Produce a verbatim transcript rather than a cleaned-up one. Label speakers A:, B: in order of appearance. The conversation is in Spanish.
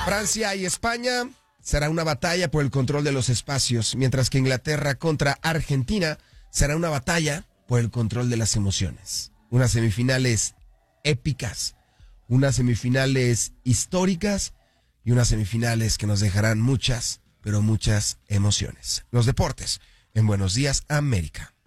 A: Francia y España será una batalla por el control de los espacios, mientras que Inglaterra contra Argentina será una batalla por el control de las emociones. Unas semifinales épicas, unas semifinales históricas y unas semifinales que nos dejarán muchas, pero muchas emociones. Los deportes en Buenos Días, América.